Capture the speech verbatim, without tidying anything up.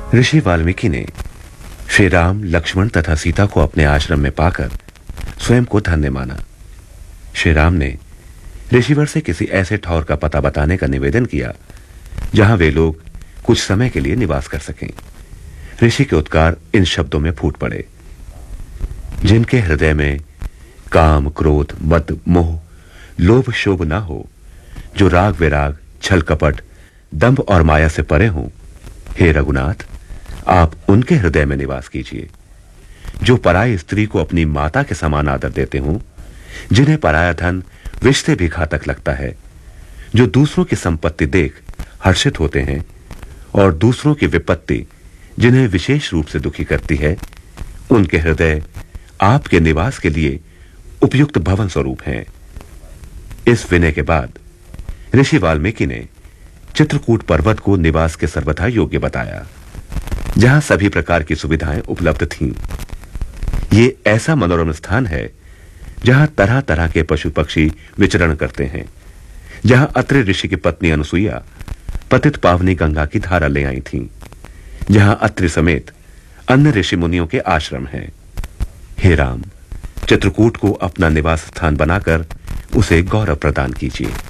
ऋषि वाल्मीकि ने श्री राम, लक्ष्मण तथा सीता को अपने आश्रम में पाकर स्वयं को धन्य माना। श्री राम ने ऋषिवर से किसी ऐसे ठौर का पता बताने का निवेदन किया जहां वे लोग कुछ समय के लिए निवास कर सकें। ऋषि के उद्गार इन शब्दों में फूट पड़े, जिनके हृदय में काम, क्रोध, मद, मोह, लोभ, शोभ न हो, जो राग, विराग, छल, कपट, दंभ और माया से परे हों, हे रघुनाथ, आप उनके हृदय में निवास कीजिए। जो पराई स्त्री को अपनी माता के समान आदर देते हों, जिन्हें पराया धन विष से भी घातक लगता है, जो दूसरों की संपत्ति देख हर्षित होते हैं और दूसरों की विपत्ति जिन्हें विशेष रूप से दुखी करती है, उनके हृदय आपके निवास के लिए उपयुक्त भवन स्वरूप हैं। इस विनय के बाद ऋषि वाल्मीकि ने चित्रकूट पर्वत को निवास के सर्वथा योग्य बताया, जहां सभी प्रकार की सुविधाएं उपलब्ध थीं। ये ऐसा मनोरम स्थान है जहां तरह तरह के पशु पक्षी विचरण करते हैं, जहां अत्रि ऋषि की पत्नी अनुसुईया पतित पावनी गंगा की धारा ले आई थीं, जहां अत्रि समेत अन्य ऋषि मुनियों के आश्रम हैं। हे राम, चित्रकूट को अपना निवास स्थान बनाकर उसे गौरव प्रदान कीजिए।